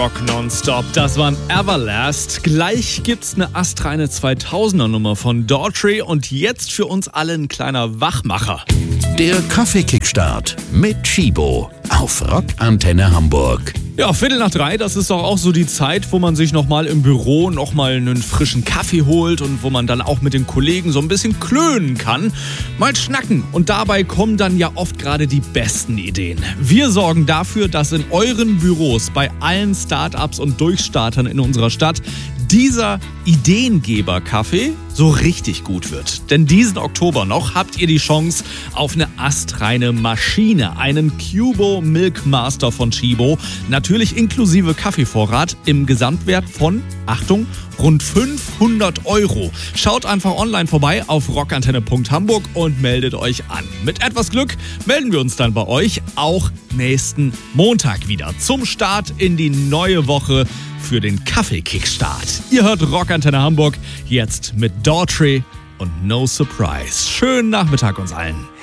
Rock nonstop, das waren Everlast. Gleich gibt's eine astreine 2000er Nummer von Daughtry und jetzt für uns alle ein kleiner Wachmacher. Der Kaffee-Kickstart mit Chibo auf Rock Antenne Hamburg. Ja, 2:15, das ist doch auch so die Zeit, wo man sich nochmal im Büro nochmal einen frischen Kaffee holt und wo man dann auch mit den Kollegen so ein bisschen klönen kann, mal schnacken. Und dabei kommen dann ja oft gerade die besten Ideen. Wir sorgen dafür, dass in euren Büros bei allen Startups und Durchstartern in unserer Stadt dieser Ideengeber-Kaffee so richtig gut wird. Denn diesen Oktober noch habt ihr die Chance auf eine astreine Maschine, einen Cubo Milk Master von Chibo, natürlich inklusive Kaffeevorrat im Gesamtwert von, Achtung, rund 500 €. Schaut einfach online vorbei auf rockantenne.hamburg und meldet euch an. Mit etwas Glück melden wir uns dann bei euch auch nächsten Montag wieder zum Start in die neue Woche für den Kaffee-Kickstart. Ihr hört Rockantenne Hamburg jetzt mit Daughtry und No Surprise. Schönen Nachmittag uns allen.